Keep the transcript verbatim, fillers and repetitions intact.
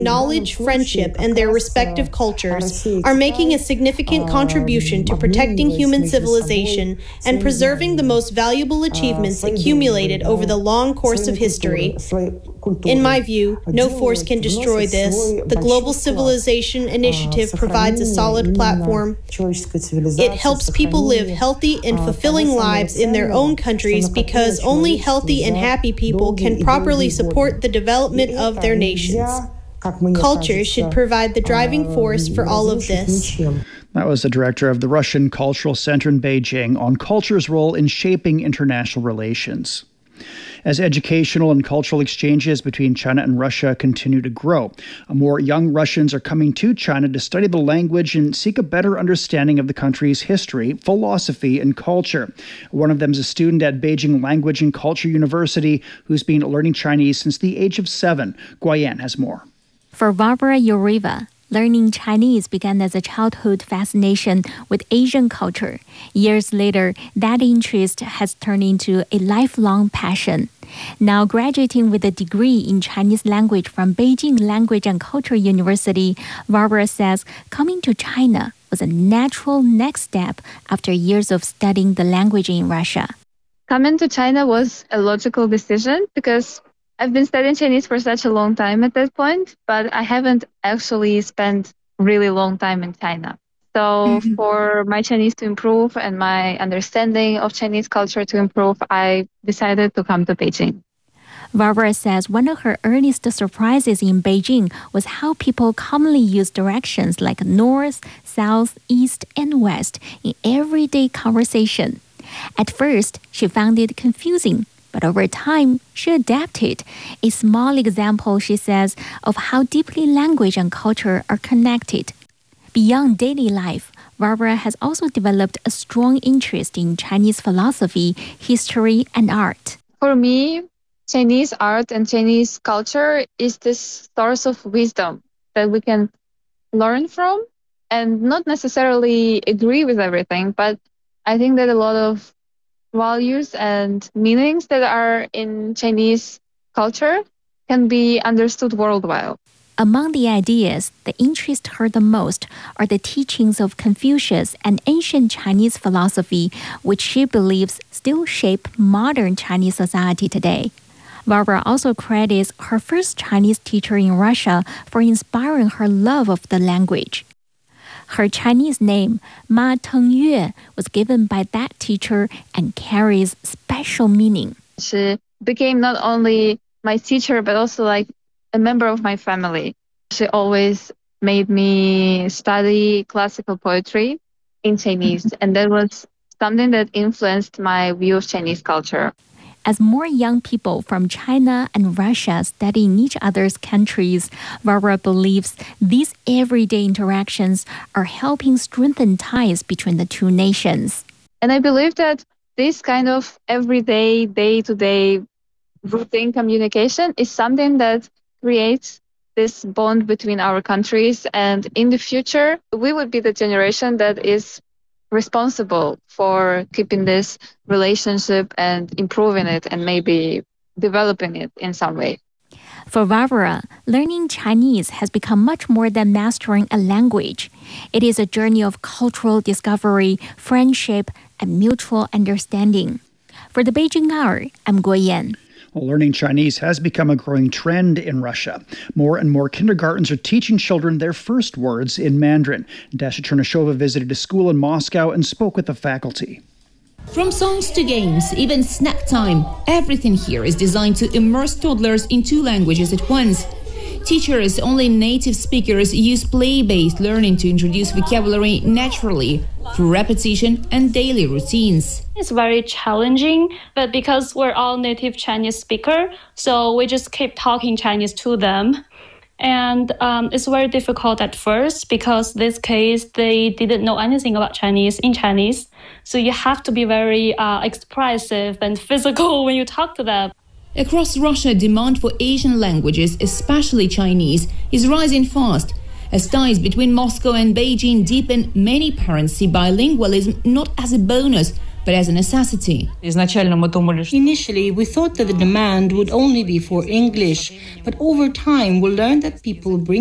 knowledge, friendship, and their respective cultures are making a significant contribution to protecting human civilization and preserving the most valuable achievements accumulated over the long course of history. In my view, no force can destroy this. The Global Civilization Initiative provides a solid platform. It helps people live healthy and fulfilling lives in their own countries because only healthy and happy people can properly support the development of their nations. Culture should provide the driving force for all of this. That was the director of the Russian Cultural Center in Beijing on culture's role in shaping international relations. As educational and cultural exchanges between China and Russia continue to grow, more young Russians are coming to China to study the language and seek a better understanding of the country's history, philosophy, and culture. One of them is a student at Beijing Language and Culture University who's been learning Chinese since the age of seven. Guoyan has more. For Barbara Yuriva, learning Chinese began as a childhood fascination with Asian culture. Years later, that interest has turned into a lifelong passion. Now graduating with a degree in Chinese language from Beijing Language and Culture University, Barbara says coming to China was a natural next step after years of studying the language in Russia. Coming to China was a logical decision because I've been studying Chinese for such a long time at that point, but I haven't actually spent really long time in China. So mm-hmm. for my Chinese to improve and my understanding of Chinese culture to improve, I decided to come to Beijing. Barbara says one of her earliest surprises in Beijing was how people commonly use directions like north, south, east, and west in everyday conversation. At first, she found it confusing. But over time, she adapted. A small example, she says, of how deeply language and culture are connected. Beyond daily life, Barbara has also developed a strong interest in Chinese philosophy, history, and art. For me, Chinese art and Chinese culture is this source of wisdom that we can learn from and not necessarily agree with everything, but I think that a lot of values and meanings that are in Chinese culture can be understood worldwide. Among the ideas that interest her the most are the teachings of Confucius and ancient Chinese philosophy, which she believes still shape modern Chinese society today. Barbara also credits her first Chinese teacher in Russia for inspiring her love of the language. Her Chinese name, Ma Tengyue, was given by that teacher and carries special meaning. She became not only my teacher, but also like a member of my family. She always made me study classical poetry in Chinese, and that was something that influenced my view of Chinese culture. As more young people from China and Russia study in each other's countries, Barbara believes these everyday interactions are helping strengthen ties between the two nations. And I believe that this kind of everyday, day-to-day routine communication is something that creates this bond between our countries. And in the future, we would be the generation that is responsible for keeping this relationship and improving it and maybe developing it in some way. For Barbara, learning Chinese has become much more than mastering a language. It is a journey of cultural discovery, friendship, and mutual understanding. For the Beijing Hour, I'm Guoyan. Well, learning Chinese has become a growing trend in Russia. More and more kindergartens are teaching children their first words in Mandarin. Dasha Chernashova visited a school in Moscow and spoke with the faculty. From songs to games, even snack time, everything here is designed to immerse toddlers in two languages at once. Teachers, only native speakers, use play-based learning to introduce vocabulary naturally through repetition and daily routines. It's very challenging, but because we're all native Chinese speaker, so we just keep talking Chinese to them. And um, it's very difficult at first because this case, they didn't know anything about Chinese in Chinese. So you have to be very uh, expressive and physical when you talk to them. Across Russia, demand for Asian languages, especially Chinese, is rising fast. As ties between Moscow and Beijing deepen, many parents see bilingualism not as a bonus, but as a necessity. Initially, we thought that the demand would only be for English, but over time, we learned that people bring